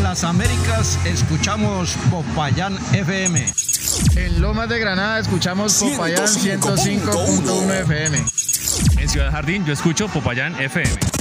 las Américas escuchamos Popayán FM. En Lomas de Granada escuchamos Popayán 105.1 FM. En Ciudad Jardín yo escucho Popayán FM.